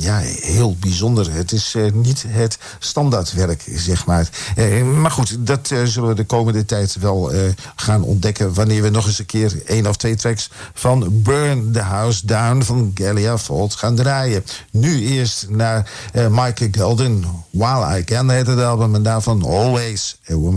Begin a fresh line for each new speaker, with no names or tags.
heel bijzonder. Het is niet het standaardwerk, zeg maar. Maar goed, dat zullen we de komende tijd wel gaan ontdekken... wanneer we nog eens een keer 1 of 2 tracks van Burn the House Down van Galia Fault gaan draaien. Nu eerst naar Michael Golden, While I Can heet het album... en daarvan Always a Woman.